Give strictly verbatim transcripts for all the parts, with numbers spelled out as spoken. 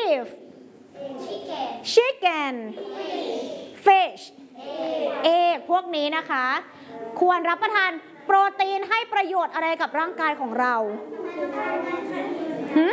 beef chicken fish egg พวกนี้นะคะควรรับประทานโปรตีนให้ประโยชน์อะไรกับร่างกายของเราหืม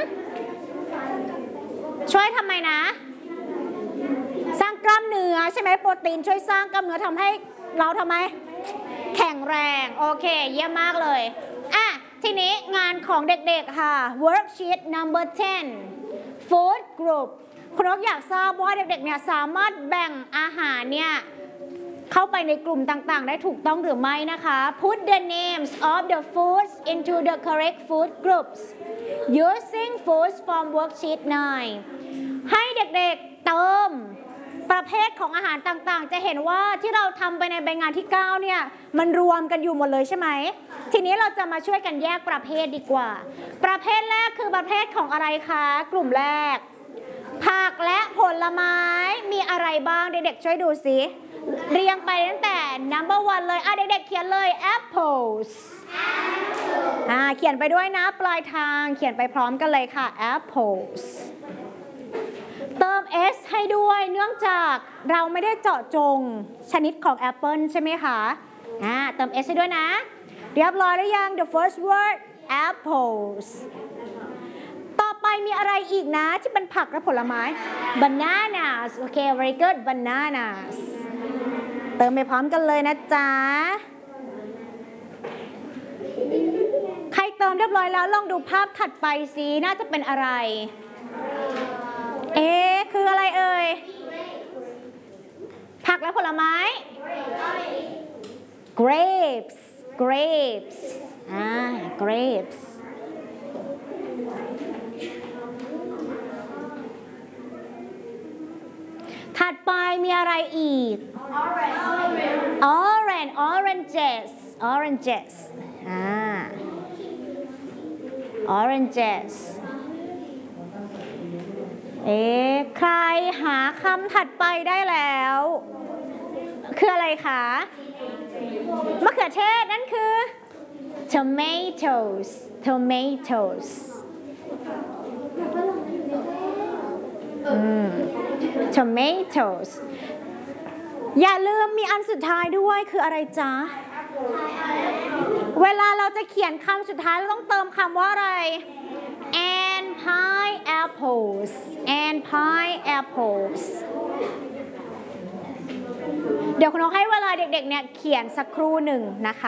ช่วยทำไมนะสร้างกล้ามเนื้อใช่ไหมโปรตีนช่วยสร้างกล้ามเนื้อทำให้เราทำไมแข็งแรงโอเคเยี่ยมมากเลยอ่ะทีนี้งานของเด็กๆค่ะ worksheet number ten food group คุณนกอยากทราบว่าเด็กๆเนี่ยสามารถแบ่งอาหารเนี่ยเข้าไปในกลุ่มต่างๆได้ถูกต้องหรือไม่นะคะ put the names of the foods into the correct food groups using foods from worksheet nine ให้เด็กๆเติมประเภทของอาหารต่างๆจะเห็นว่าที่เราทำไปในใบงานที่เก้าเนี่ยมันรวมกันอยู่หมดเลยใช่ไหมทีนี้เราจะมาช่วยกันแยกประเภทดีกว่าประเภทแรกคือประเภทของอะไรคะกลุ่มแรกผักและผลไม้มีอะไรบ้างเด็กๆช่วยดูสิเรียงไปตั้งแต่ number one เลยอ่ะเด็กๆเขียนเลย apples อ่าเขียนไปด้วยนะปลายทางเขียนไปพร้อมกันเลยค่ะ apples เติม s ให้ด้วยเนื่องจากเราไม่ได้เจาะจงชนิดของแอปเปิลใช่ไหมคะอ่าเติม s ให้ด้วยนะเรียบร้อยหรือยัง the first word apples ต่อไปมีอะไรอีกนะที่เป็นผักและผลไม้ bananas โอเค very good bananas เติมไปพร้อมกันเลยนะจ๊ะใครเติมเรียบร้อยแล้วลองดูภาพถัดไปสิน่าจะเป็นอะไรเอ๊ะคืออะไรเอ่ยผักและผลไม้ grapes grapes อ่า grapes ถัดไปมีอะไรอีก orange oranges oranges อ่า oranges เอ๊ะใครหาคำถัดไปได้แล้วคืออะไรคะมะเขือเทศนั่นคือ tomatoes tomatoes อืม tomatoes อย่าลืมมีอันสุดท้ายด้วยคืออะไรจ๊ะเวลาเราจะเขียนคำสุดท้ายเราต้องเติมคำว่าอะไร and pineapples and pineapples เดี๋ยวคุณน้องให้เวลาเด็กๆเนี่ยเขียนสักครู่หนึ่งนะคะ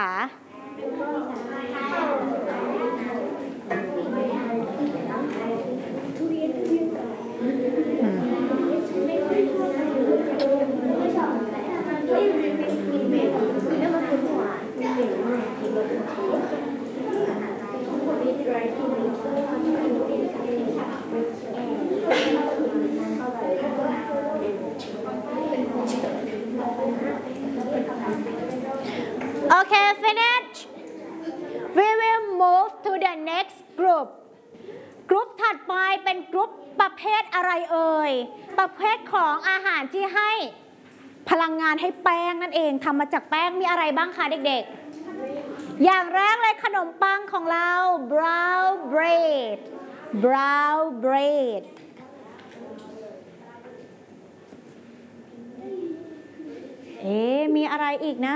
Okay, finish. We will move to the next group. กรุ๊ปถัดไปเป็นกรุ๊ปประเภทอะไรเอ่ยประเภทของอาหารที่ให้พลังงานให้แป้งนั่นเองทำมาจากแป้งมีอะไรบ้างคะเด็กๆอย่างแรกเลยขนมปังของเรา brown bread brown bread เอ๊ะมีอะไรอีกนะ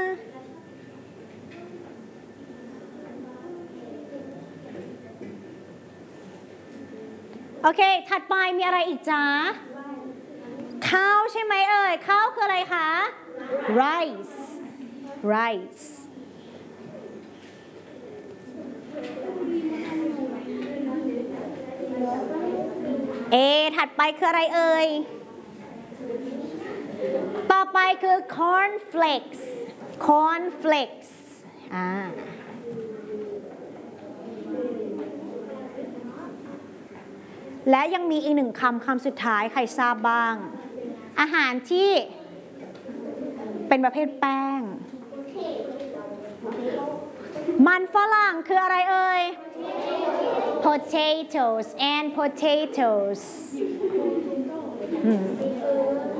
โอเคถัดไปมีอะไรอีกจ๊ะข้าวใช่ไหมเอ่ยข้าวคืออะไรคะ rice rice เอถัดไปคืออะไรเอ่ยต่อไปคือ corn flakes corn flakes อ่าและยังมีอีกหนึ่งคำคำสุดท้ายใครทราบบ้างอาหารที่เป็นประเภทแป้งมันฝรั่งคืออะไรเอ่ย potatoes and potatoes